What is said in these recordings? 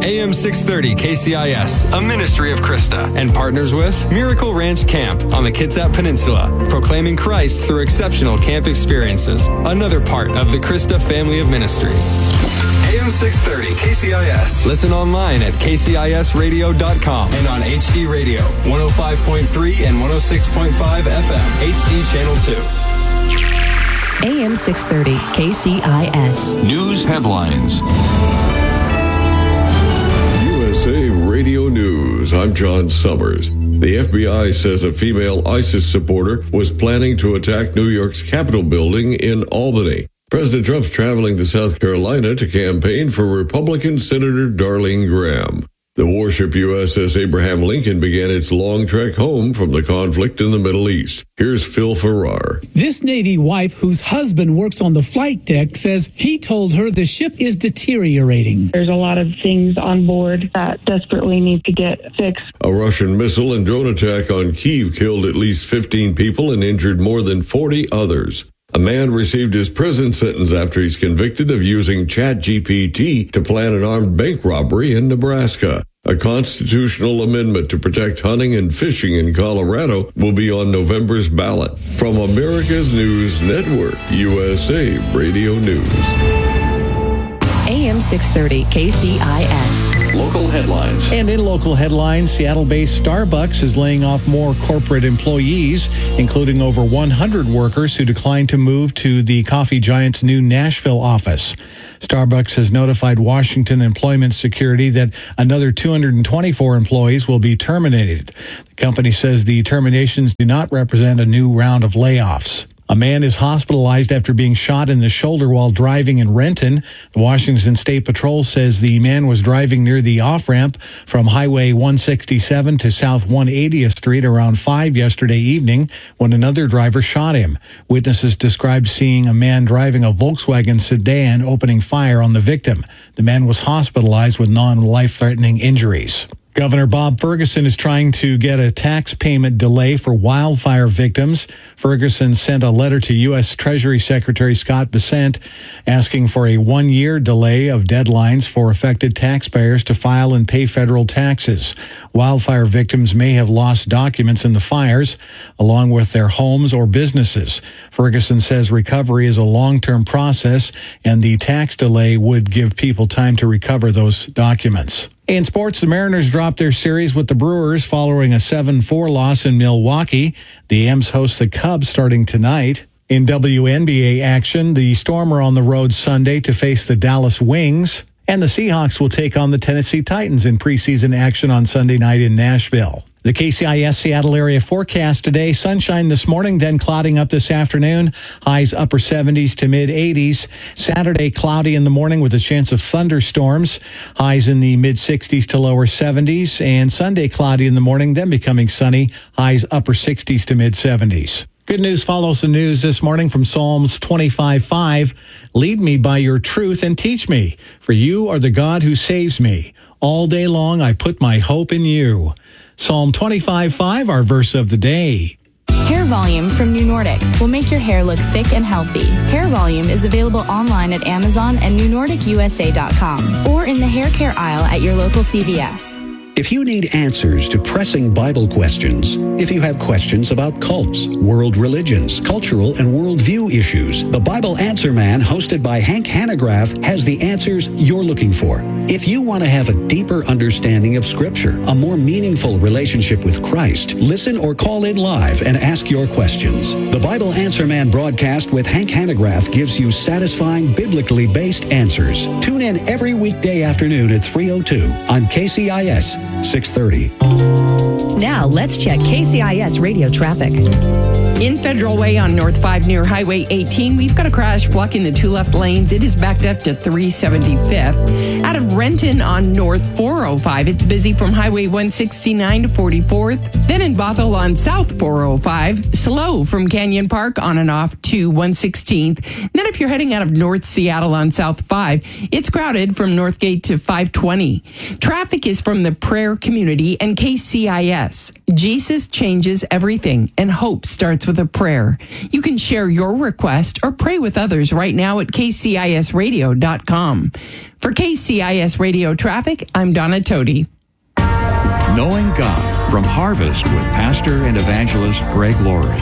AM 630 KCIS, a ministry of Krista, and partners with Miracle Ranch Camp on the Kitsap Peninsula, proclaiming Christ through exceptional camp experiences, another part of the Krista family of ministries. AM 630 KCIS. Listen online at kcisradio.com and on HD Radio, 105.3 and 106.5 FM, HD Channel 2. AM 630 KCIS. News headlines. USA Radio News. I'm John Summers. The FBI says a female ISIS supporter was planning to attack New York's Capitol building in Albany. President Trump's traveling to South Carolina to campaign for Republican Senator Darlene Graham. The warship USS Abraham Lincoln began its long trek home from the conflict in the Middle East. Here's Phil Farrar. This Navy wife, whose husband works on the flight deck, says he told her the ship is deteriorating. There's a lot of things on board that desperately need to get fixed. A Russian missile and drone attack on Kyiv killed at least 15 people and injured more than 40 others. A man received his prison sentence after he's convicted of using ChatGPT to plan an armed bank robbery in Nebraska. A constitutional amendment to protect hunting and fishing in Colorado will be on November's ballot. From America's News Network, USA Radio News. AM 630 KCIS. Local headlines. And in local headlines, Seattle-based Starbucks is laying off more corporate employees, including over 100 workers who declined to move to the coffee giant's new Nashville office. Starbucks has notified Washington Employment Security that another 224 employees will be terminated. The company says the terminations do not represent a new round of layoffs. A man is hospitalized after being shot in the shoulder while driving in Renton. The Washington State Patrol says the man was driving near the off-ramp from Highway 167 to South 180th Street around 5 yesterday evening when another driver shot him. Witnesses described seeing a man driving a Volkswagen sedan opening fire on the victim. The man was hospitalized with non-life-threatening injuries. Governor Bob Ferguson is trying to get a tax payment delay for wildfire victims. Ferguson sent a letter to U.S. Treasury Secretary Scott Bessent asking for a one-year delay of deadlines for affected taxpayers to file and pay federal taxes. Wildfire victims may have lost documents in the fires, along with their homes or businesses. Ferguson says recovery is a long-term process, and the tax delay would give people time to recover those documents. In sports, the Mariners dropped their series with the Brewers following a 7-4 loss in Milwaukee. The M's host the Cubs starting tonight. In WNBA action, the Storm are on the road Sunday to face the Dallas Wings. And the Seahawks will take on the Tennessee Titans in preseason action on Sunday night in Nashville. The KCIS Seattle area forecast today, sunshine this morning, then clouding up this afternoon. Highs upper 70s to mid 80s. Saturday, cloudy in the morning with a chance of thunderstorms. Highs in the mid 60s to lower 70s. And Sunday, cloudy in the morning, then becoming sunny. Highs upper 60s to mid 70s. Good news follows the news this morning from Psalms 25:5. Lead me by your truth and teach me, for you are the God who saves me. All day long I put my hope in you. Psalm 25:5, our verse of the day. Hair Volume from New Nordic will make your hair look thick and healthy. Hair Volume is available online at Amazon and newnordicusa.com or in the hair care aisle at your local CVS. If you need answers to pressing Bible questions, if you have questions about cults, world religions, cultural and worldview issues, the Bible Answer Man, hosted by Hank Hanegraaff, has the answers you're looking for. If you want to have a deeper understanding of Scripture, a more meaningful relationship with Christ, listen or call in live and ask your questions. The Bible Answer Man broadcast with Hank Hanegraaff gives you satisfying, biblically based answers. Tune in every weekday afternoon at 3:02 on KCIS 630. Now let's check KCIS radio traffic. In Federal Way on North 5 near Highway 18, we've got a crash blocking the two left lanes. It is backed up to 375th. Out of Renton on North 405, it's busy from Highway 169 to 44th. Then in Bothell on South 405, slow from Canyon Park on and off to 116th. Then if you're heading out of North Seattle on South 5, it's crowded from Northgate to 520. Traffic is from the Prairie prayer community and KCIS. Jesus changes everything, and hope starts with a prayer. You can share your request or pray with others right now at kcisradio.com. For KCIS Radio Traffic, I'm Donna Toti. Knowing God from Harvest with Pastor and Evangelist Greg Laurie.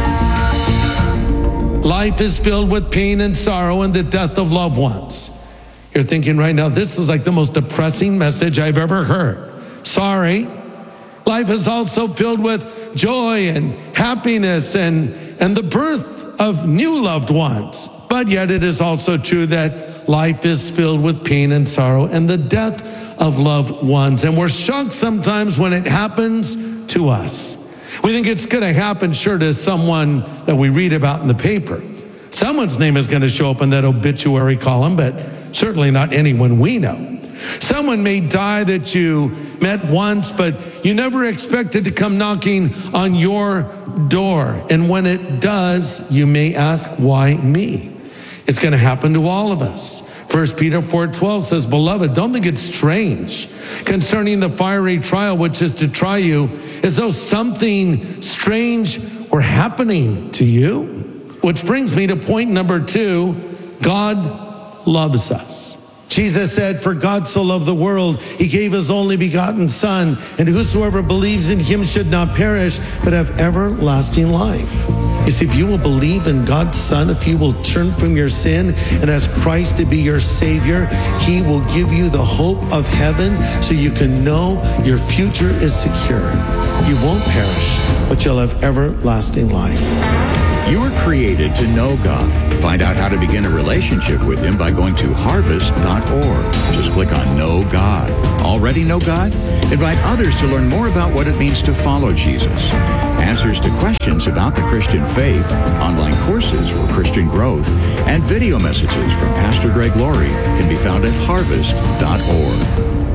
Life is filled with pain and sorrow and the death of loved ones. You're thinking right now, this is like the most depressing message I've ever heard. Sorry. Life is also filled with joy and happiness and the birth of new loved ones. But yet it is also true that life is filled with pain and sorrow and the death of loved ones. And we're shocked sometimes when it happens to us. We think it's going to happen, sure, to someone that we read about in the paper. Someone's name is going to show up in that obituary column, but certainly not anyone we know. Someone may die that you met once, but you never expected to come knocking on your door. And when it does, you may ask, why me? It's going to happen to all of us. 1 Peter 4:12 says, Beloved, don't think it's strange concerning the fiery trial which is to try you, as though something strange were happening to you. Which brings me to point number 2, God loves us. Jesus said, for God so loved the world, he gave his only begotten Son, and whosoever believes in him should not perish, but have everlasting life. You see, if you will believe in God's Son, if you will turn from your sin and ask Christ to be your Savior, he will give you the hope of heaven so you can know your future is secure. You won't perish, but you'll have everlasting life. You were created to know God. Find out how to begin a relationship with him by going to harvest.org. Just click on Know God. Already know God? Invite others to learn more about what it means to follow Jesus. Answers to questions about the Christian faith, online courses for Christian growth, and video messages from Pastor Greg Laurie can be found at harvest.org.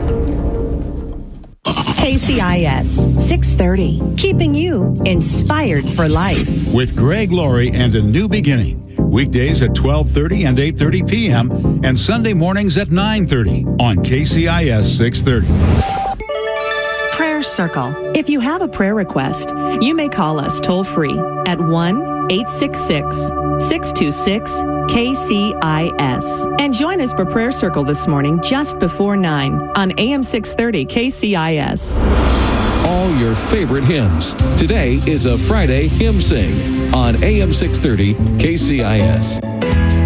KCIS 630, keeping you inspired for life. With Greg Laurie and A New Beginning. Weekdays at 12:30 and 8:30 p.m. and Sunday mornings at 9:30 on KCIS 630. Prayer Circle. If you have a prayer request, you may call us toll-free at 1-866-626-KCIS. And join us for Prayer Circle this morning just before 9 on AM 630 KCIS. All your favorite hymns. Today is a Friday hymn sing on AM 630 KCIS.